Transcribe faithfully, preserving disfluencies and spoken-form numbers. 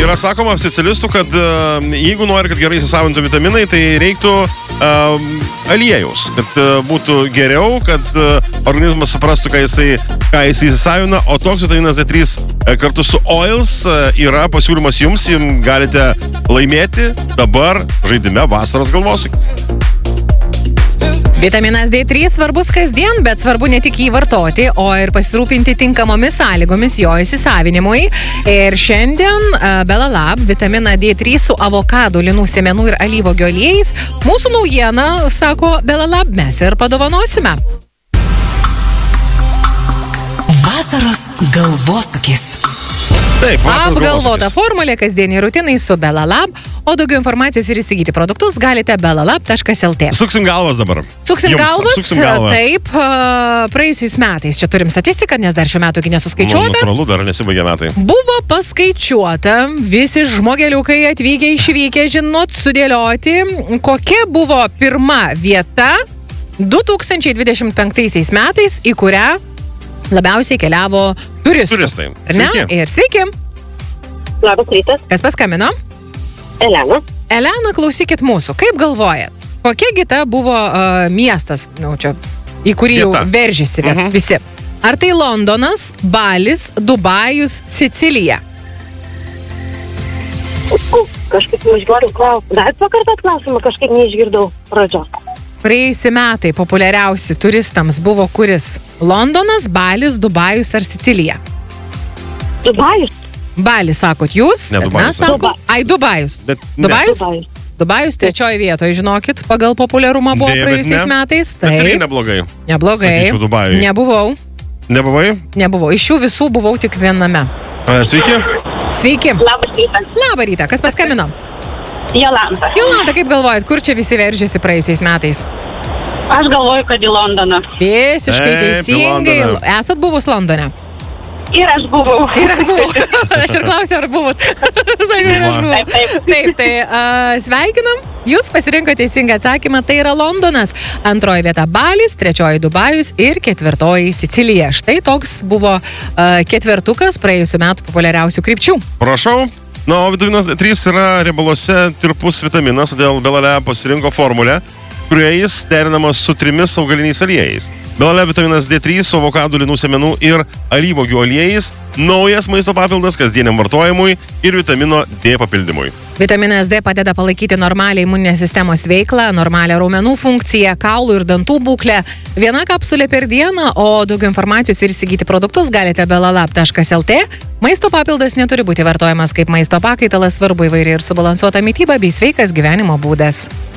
yra sakoma specialistų, kad uh, jeigu nori, kad gerai įsisavintų vitaminai, tai reiktų uh, aliejaus, kad uh, būtų geriau, kad uh, organizmas suprastų, ką jisai, ką jisai įsisavina, o toks vitaminas D trys uh, kartu su Oils uh, yra pasiūlymas jums, jums galite laimėti dabar žaidime Vasaros galvosūkis. Vitaminas D trys svarbus kasdien, bet svarbu ne tik jį vartoti, o ir pasirūpinti tinkamomis sąlygomis jo įsisavinimui. Ir šiandien uh, Belalab vitaminą D trys su avokado, linų sėmenų ir alyvuogių aliejais. Mūsų naujiena, sako Belalab, mes ir padovanosime. Vasaros galvosūkis. Taip, vasaros Apgalvota galvosūkis. formulė kasdieniai rutinai su Belalab, o daugiau informacijos ir įsigyti produktus galite belalab taškas el tė. Suksim galvas dabar. Suksim Jums, galvas, suksim galvą. taip, praėjusiais metais, čia turim statistiką, nes dar šiuo metu nesuskaičiuota. Nu, natūralu, dar nesibaigė metai. Buvo paskaičiuota, visi žmogeliukai atvykę, išvykę, žinot, sudėlioti, kokia buvo pirma vieta du tūkstančiai dvidešimt penktaisiais metais, į kurią labiausiai keliavo turistų. Turistai. Ar ne? Sveiki. Ir sveiki. Labas rytas, Kas paskambino? Elena. Elena, klausykit mūsų. Kaip galvojat? Kokia gita buvo uh, miestas, nu, čia, į kurį jau Vieta. veržėsi Mhm. visi? Ar tai Londonas, Balis, Dubajus, Sicilija? U, kažkaip neišgirdau klausimą. Dar pakartot klausimą, kažkaip neišgirdau pradžios. Praėjusi metai populiariausi turistams buvo kuris? Londonas, Balis, Dubajus ar Sicilija? Dubajus. Balis, sakot jūs? Ne, bet Dubajus. Mes sakom, Duba- ai, Dubajus. Bet ne. Dubajus? Dubajus. Dubajus trečioje vietoje, žinokit, pagal populiarumą buvo Deja, bet praėjusiais ne. metais. Bet irgi Taip, neblogai. neblogai. Sakyčiau, Dubajuj. Nebuvau, Nebuvai? nebuvau. Iš jų visų buvau tik viename. A, Sveiki. Sveiki. Labas rytas, Labą rytą, kas paskambino? Jolanta. Jolanta, kaip galvojat, kur čia visi veržėsi praėjusiais metais? Aš galvoju, kad į Londoną. Visiškai Taip, į teisingai. Londoną. Esat buvus Londone? Ir aš buvau. Ir aš buvau. Aš ir klausiau, ar buvot. Sakau, ir aš buvau. Taip, taip. Taip, tai uh, sveikinam. Jūs pasirinko teisingą atsakymą, tai yra Londonas. Antroji vieta Balis, trečioji Dubajus ir ketvirtoji Sicilija. Štai toks buvo uh, ketvertukas praėjusių metų populiariausių krypčių. Prašau. Na, o vitaminas D trys yra riebaluose tirpus vitaminas, todėl Belalab pasirinko formulę, kurioje jis derinamas su trimis augaliniais aliejais. Belalab vitaminas D trys su avokado, linų sėmenų ir alyvuogių aliejais, naujas maisto papildas kasdieniam vartojimui ir vitamino D papildymui. Vitaminas D padeda palaikyti normalią imuninės sistemos veiklą, normalią raumenų funkciją, kaulų ir dantų būklę. Viena kapsulė per dieną, o daugiau informacijos ir įsigyti produktus galite belalab taškas el tė. Maisto papildas neturi būti vartojamas kaip maisto pakaitalas, svarbu įvairi ir subalansuota mityba bei sveikas gyvenimo būdas.